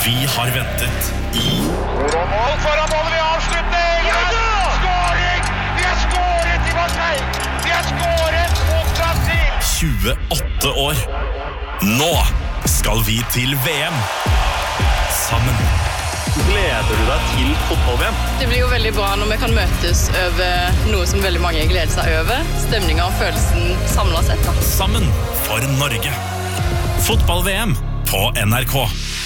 Vi har ventet i Mål foran mål ved avslutning! Ja, skåring! Vi har skåret i Marseille! Vi har skåret mot Brasil! 28 år. Nå skal vi til VM. Sammen. Gleder du deg til fotball-VM? Det blir jo veldig bra når vi kan møtes over noe som veldig mange gleder seg over. Stemningen og følelsen samlet sett. Sammen for Norge. Fotball-VM på NRK.